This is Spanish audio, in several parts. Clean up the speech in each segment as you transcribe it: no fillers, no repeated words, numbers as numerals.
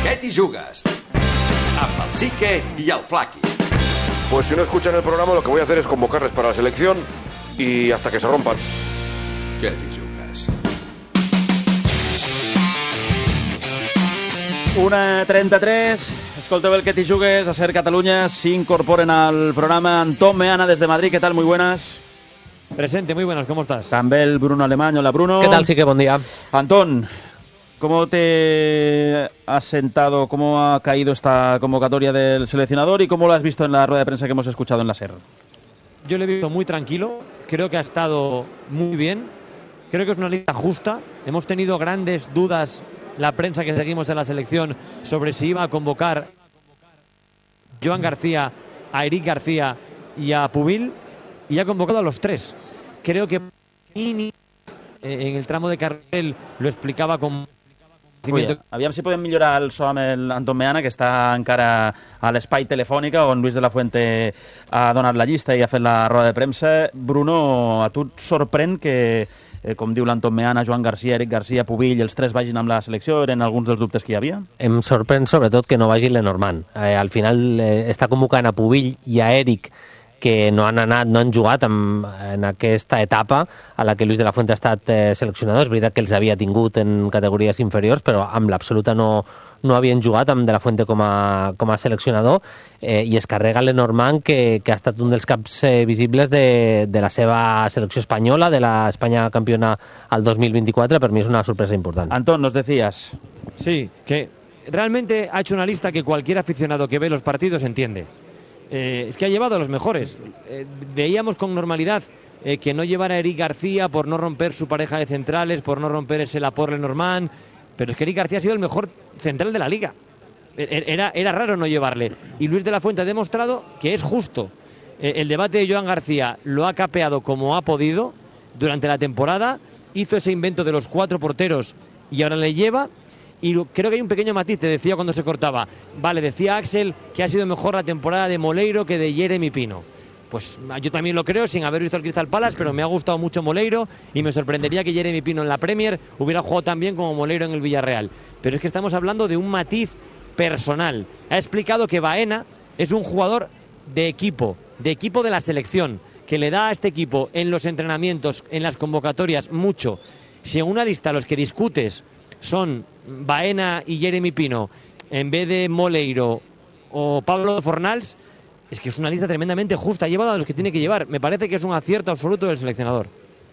Què t'hi jugues? Amb el Sique y el Flaqui. Pues si no escuchan el programa, lo que voy a hacer es convocarles para la selección y hasta que se rompan. Què t'hi jugues? 1:33. Escolteu el que t'hi jugues a Ser Cataluña. S'incorporen al programa Antón Meana desde Madrid. ¿Qué tal? Muy buenas. Presente, muy buenas, ¿cómo estás? También el Bruno Alemán. Hola, Bruno. ¿Qué tal? Sí que buen día. Antón, ¿cómo te has sentado, cómo ha caído esta convocatoria del seleccionador y cómo lo has visto en la rueda de prensa que hemos escuchado en la SER? Yo lo he visto muy tranquilo, creo que ha estado muy bien, creo que es una lista justa. Hemos tenido grandes dudas, la prensa que seguimos en la selección, sobre si iba a convocar a Joan García, a Eric García y a Pubil, y ha convocado a los tres. Creo que en el tramo de carril lo explicaba con... Aviam si podem millorar el so amb l'Antón Meana, que està encara a l'espai telefònica on Luis de la Fuente ha donat la llista i ha fet la roda de premsa. Bruno, a tu et sorprèn que, com diu l'Antón Meana, Joan García, Eric García, Pubill, els tres vagin amb la selecció? Eren alguns dels dubtes que hi havia? Em sorprèn sobretot que no vagi Lenormand. Al final està convocant a Pubill i a Eric, que no han jugat en aquesta etapa a la que Luis de la Fuente ha estat seleccionador. És veritat que els havia tingut en categories inferiors, però amb l'absoluta no havien jugat amb de la Fuente com a seleccionador, i es carrega Lenormand, que ha estat un dels caps visibles de la seva selecció espanyola, de la España campiona al 2024. Per mi és una sorpresa important. Antón, nos decías. Sí, que realmente ha hecho una lista que cualquier aficionado que ve los partidos entiende. Es que ha llevado a los mejores. Veíamos con normalidad que no llevara a Eric García por no romper su pareja de centrales, por no romper ese Laporte Lenormand, pero es que Eric García ha sido el mejor central de la liga. Era raro no llevarle. Y Luis de la Fuente ha demostrado que es justo. El debate de Joan García lo ha capeado como ha podido durante la temporada, hizo ese invento de los 4 porteros y ahora le lleva. Y creo que hay un pequeño matiz, te decía cuando se cortaba. Vale, decía Axel que ha sido mejor la temporada de Moleiro que de Jeremy Pino. Pues yo también lo creo, sin haber visto el Crystal Palace, pero me ha gustado mucho Moleiro y me sorprendería que Jeremy Pino en la Premier hubiera jugado tan bien como Moleiro en el Villarreal. Pero es que estamos hablando de un matiz personal. Ha explicado que Baena es un jugador de equipo de la selección, que le da a este equipo en los entrenamientos, en las convocatorias, mucho. Si en una lista los que discutes son Baena y Jeremy Pino en vez de Moleiro o Pablo Fornals, es que es una lista tremendamente justa. Ha llevado a los que tiene que llevar. Me parece que es un acierto absoluto del seleccionador.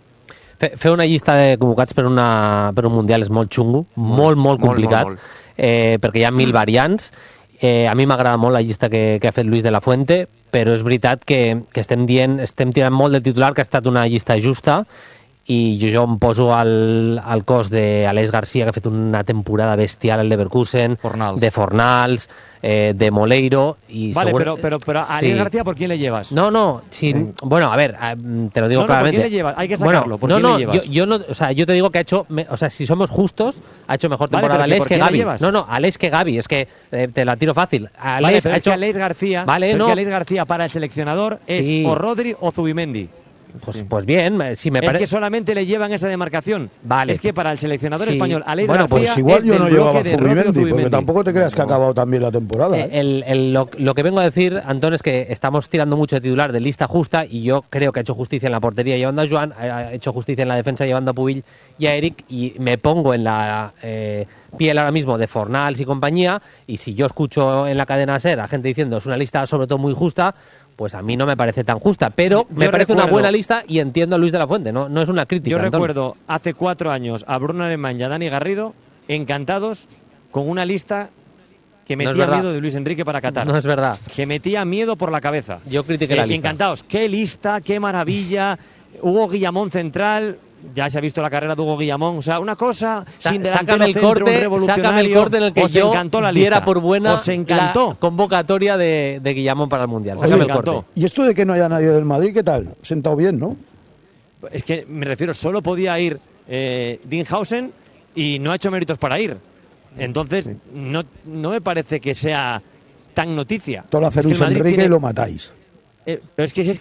Fer una llista de convocats per un Mundial és molt xungo, molt complicat, perquè hi ha 1000 variants. A mi m'agrada molt la llista que ha fet Luis de la Fuente, però és veritat que estem tirant molt del titular que ha estat una llista justa, i jo em poso al cos d'Aleix García, que ha fet una temporada bestial al Leverkusen, de Fornals, de Moleiro. Y vale, pero a Aleix García, ¿por quién le llevas? No, bueno, a ver, te lo digo claramente. ¿Por quién le llevas? Hay que sacarlo. ¿Por quién le llevas? Yo te digo que ha hecho, si somos justos, ha hecho mejor temporada Aleix que Gavi. Aleix que Gavi, es que te la tiro fácil. Aleix ha hecho Aleix García, Aleix García para el seleccionador es o Rodri o Zubimendi. Pues bien, si me parece... Es que solamente le llevan esa demarcación. Vale. Es que para el seleccionador español, Aleix García pues igual yo no llevaba a Zubimendi, porque tampoco te creas que ha no. acabado también la temporada. Lo que vengo a decir, Antón, es que estamos tirando mucho de titular de lista justa, y yo creo que ha hecho justicia en la portería llevando a Joan, ha hecho justicia en la defensa llevando a Pubill y a Eric, y me pongo en la piel ahora mismo de Fornals y compañía, y si yo escucho en la cadena SER a gente diciendo es una lista sobre todo muy justa, pues a mí no me parece tan justa, pero me parece una buena lista y entiendo a Luis de la Fuente, no es una crítica. Yo recuerdo hace 4 años a Bruno Alemán y a Dani Garrido encantados con una lista que metía miedo de Luis Enrique para Qatar. No es verdad. Que metía miedo por la cabeza. Yo critiqué la lista. Encantados. Qué lista, qué maravilla. Hugo Guillamón central. Ya se ha visto la carrera de Hugo Guillamón. O sea, una cosa sin delantero centro, un revolucionario. Sácame el corte en el que os yo encantó la diera lista. por buena os encantó. la convocatoria de Guillamón para el Mundial. Sácame el corte. Y esto de que no haya nadie del Madrid, ¿qué tal? Sentado bien, ¿no? Es que me refiero, solo podía ir Dinhausen y no ha hecho méritos para ir. Entonces, no me parece que sea tan noticia. Todo lo hace Luis Enrique y lo matáis. Pero es que